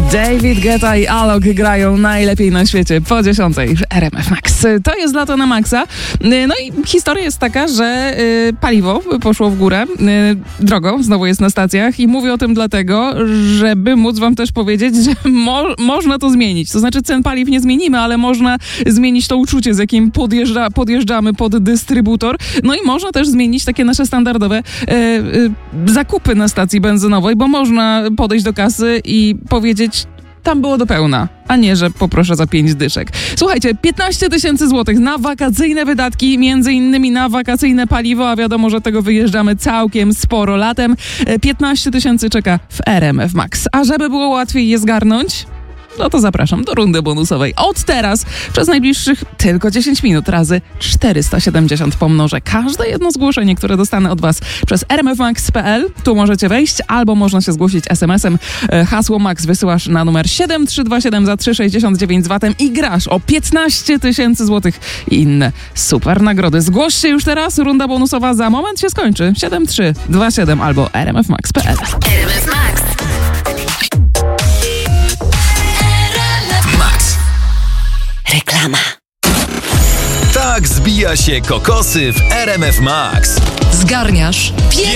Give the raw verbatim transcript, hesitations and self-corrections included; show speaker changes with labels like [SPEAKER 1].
[SPEAKER 1] David Guetta i Alok grają najlepiej na świecie po dziesiątej w R M F Max. To jest lato na maksa. No i historia jest taka, że y, paliwo poszło w górę. Y, drogo znowu jest na stacjach i mówię o tym dlatego, żeby móc wam też powiedzieć, że mo- można to zmienić. To znaczy cen paliw nie zmienimy, ale można zmienić to uczucie, z jakim podjeżdża, podjeżdżamy pod dystrybutor. No i można też zmienić takie nasze standardowe y, y, zakupy na stacji benzynowej, bo można podejść do kasy i powiedzieć, tam było do pełna, a nie, że poproszę za pięć dyszek. Słuchajcie, piętnaście tysięcy złotych na wakacyjne wydatki, między innymi na wakacyjne paliwo, a wiadomo, że tego wyjeżdżamy całkiem sporo latem. piętnaście tysięcy czeka w R M F Max. A żeby było łatwiej je zgarnąć, no to zapraszam do rundy bonusowej. Od teraz przez najbliższych tylko dziesięć minut razy czterysta siedemdziesiąt pomnożę każde jedno zgłoszenie, które dostanę od was przez r m f max kropka p l. Tu możecie wejść, albo można się zgłosić es em esem. Hasło Max wysyłasz na numer siedem trzy dwa siedem za trzy sześćdziesiąt dziewięć z vatem i grasz o piętnaście tysięcy złotych i inne super nagrody. Zgłoś się już teraz, runda bonusowa za moment się skończy. siedem trzy dwa siedem albo r m f max kropka p l.
[SPEAKER 2] R M F Max. Reklama.
[SPEAKER 3] Tak zbija się kokosy w R M F Max.
[SPEAKER 2] Zgarniasz